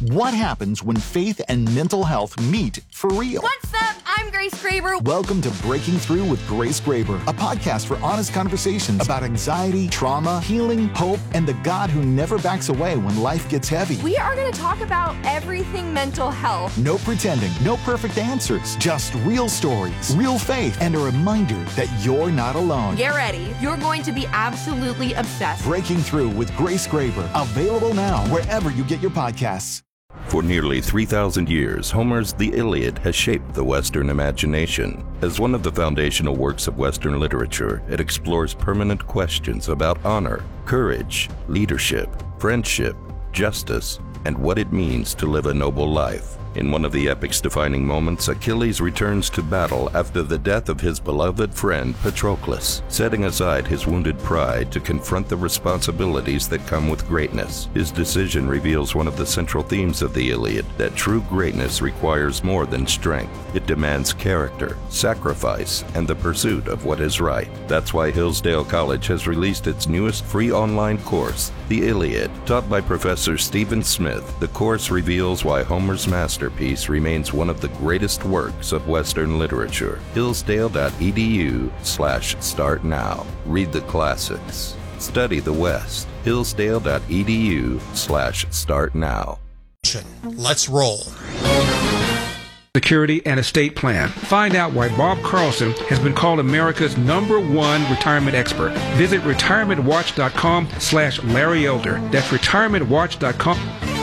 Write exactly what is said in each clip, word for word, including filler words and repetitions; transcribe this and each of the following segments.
What happens when faith and mental health meet for real? What's up? I'm Grace Graber. Welcome to Breaking Through with Grace Graber, a podcast for honest conversations about anxiety, trauma, healing, hope, and the God who never backs away when life gets heavy. We are going to talk about everything mental health. No pretending, no perfect answers, just real stories, real faith, and a reminder that you're not alone. Get ready. You're going to be absolutely obsessed. Breaking Through with Grace Graber, available now wherever you get your podcasts. For nearly three thousand years, Homer's The Iliad has shaped the Western imagination. As one of the foundational works of Western literature, it explores permanent questions about honor, courage, leadership, friendship, justice, and what it means to live a noble life. In one of the epic's defining moments, Achilles returns to battle after the death of his beloved friend Patroclus, setting aside his wounded pride to confront the responsibilities that come with greatness. His decision reveals one of the central themes of the Iliad, that true greatness requires more than strength. It demands character, sacrifice, and the pursuit of what is right. That's why Hillsdale College has released its newest free online course, The Iliad. Taught by Professor Stephen Smith, the course reveals why Homer's master Masterpiece remains one of the greatest works of Western literature. Hillsdale.edu slash start now. Read the classics. Study the West. Hillsdale.edu slash start now. Let's roll. Security and estate plan. Find out why Bob Carlson has been called America's number one retirement expert. Visit retirementwatch.com slash Larry Elder. That's retirementwatch dot com.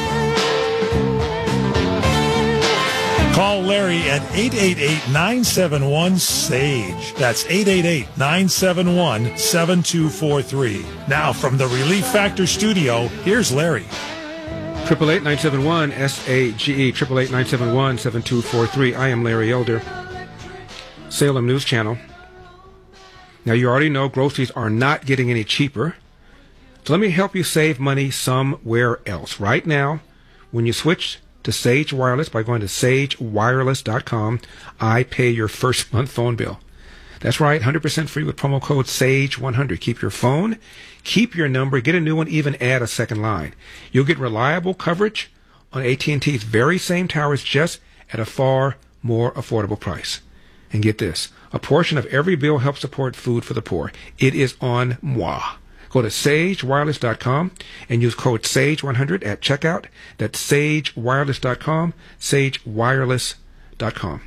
Call Larry at eight eight eight, nine seven one, S A G E. That's eight eight eight, nine seven one, seven two four three. Now from the Relief Factor studio, here's Larry. eight eight eight, nine seven one, S A G E, eight eight eight, nine seven one, seven two four three. I am Larry Elder, Salem News Channel. Now, you already know groceries are not getting any cheaper. So let me help you save money somewhere else. Right now, when you switch to Sage Wireless by going to sage wireless dot com, I pay your first month phone bill. That's right, one hundred percent free with promo code sage one hundred. Keep your phone, keep your number, get a new one, even add a second line. You'll get reliable coverage on A T and T's very same towers, just at a far more affordable price. And get this, a portion of every bill helps support food for the poor. It is on moi. Go to sage wireless dot com and use code sage one hundred at checkout. That's sage wireless dot com, sage wireless dot com.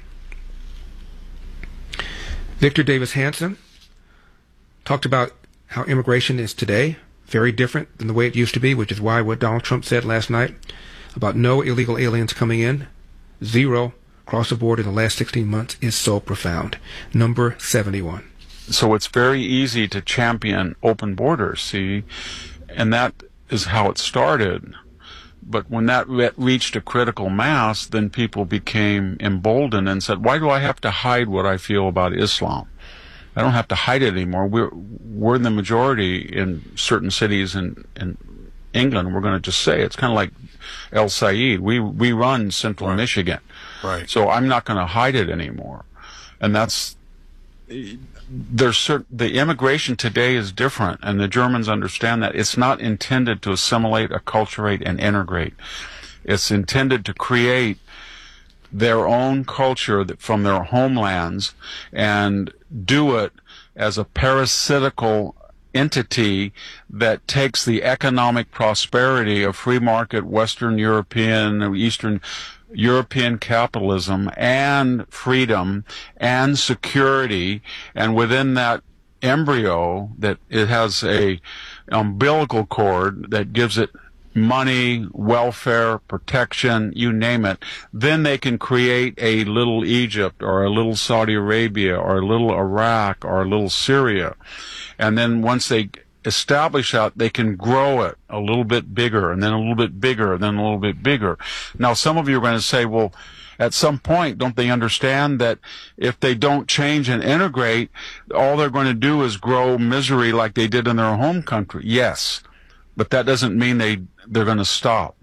Victor Davis Hanson talked about how immigration is today very different than the way it used to be, which is why what Donald Trump said last night about no illegal aliens coming in, zero across the board in the last sixteen months, is so profound. Number seventy-one. So it's very easy to champion open borders, see, and that is how it started. But when that re- reached a critical mass, then people became emboldened and said, why do I have to hide what I feel about Islam? I don't have to hide it anymore. We're, we're the majority in certain cities in, in England. We're going to just say, it's kind of like El Sayed. We, we run central right. Michigan. Right. So I'm not going to hide it anymore. And that's... There's certain, the immigration today is different, and the Germans understand that. It's not intended to assimilate, acculturate, and integrate. It's intended to create their own culture that, from their homelands, and do it as a parasitical entity that takes the economic prosperity of free market Western European, Eastern European capitalism and freedom and security, and within that embryo that it has a umbilical cord that gives it money, welfare, protection, you name it, then they can create a little Egypt or a little Saudi Arabia or a little Iraq or a little Syria. And then once they establish that, they can grow it a little bit bigger, and then a little bit bigger, and then a little bit bigger. Now, some of you are going to say, well, at some point, don't they understand that if they don't change and integrate, all they're going to do is grow misery like they did in their home country? Yes, but that doesn't mean they, they're going to stop.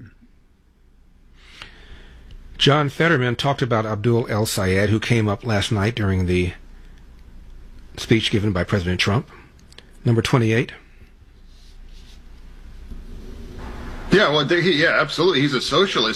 John Fetterman talked about Abdul El Sayed, who came up last night during the speech given by President Trump. Number twenty-eight. Yeah, well, he, yeah, absolutely. He's a socialist.